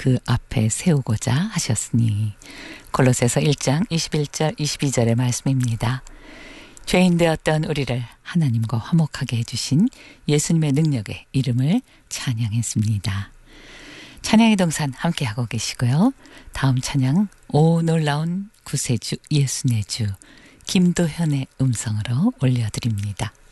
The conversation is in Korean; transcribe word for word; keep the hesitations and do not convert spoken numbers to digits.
그 앞에 세우고자 하셨으니. 골로새서 일 장 이십일 절 이십이 절의 말씀입니다. 죄인 되었던 우리를 하나님과 화목하게 해주신 예수님의 능력의 이름을 찬양했습니다. 찬양의 동산 함께하고 계시고요. 다음 찬양 오 놀라운 구세주 예수 내 주 김도현의 음성으로 올려드립니다.